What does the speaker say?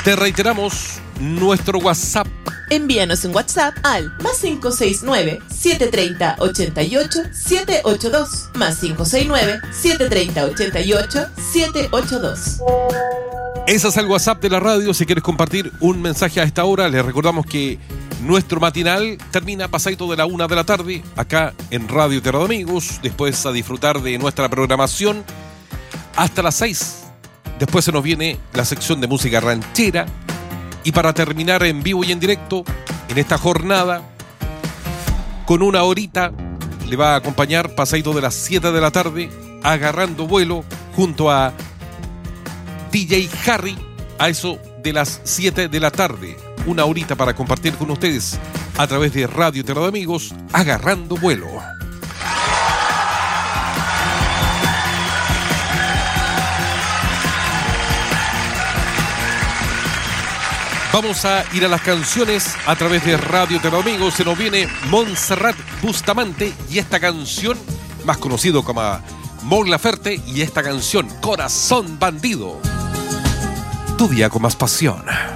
Te reiteramos nuestro WhatsApp. Envíanos un WhatsApp al +569 730 88 782 +569 730 88 782. Ese es el WhatsApp de la radio. Si quieres compartir un mensaje a esta hora, les recordamos que nuestro matinal termina pasadito de la 1 de la tarde acá en Radio Terra de Amigos. Después a disfrutar de nuestra programación hasta las 6. Después se nos viene la sección de música ranchera. Y para terminar en vivo y en directo, en esta jornada, con una horita, le va a acompañar pasadito de las 7 de la tarde, agarrando vuelo, junto a DJ Harry, a eso de las 7 de la tarde. Una horita para compartir con ustedes a través de Radio Terra de Amigos, agarrando vuelo. Vamos a ir a las canciones a través de Radio Terra de Amigos. Se nos viene Montserrat Bustamante y esta canción, más conocido como Mon Laferte, y esta canción, Corazón Bandido. Tu día con más pasión.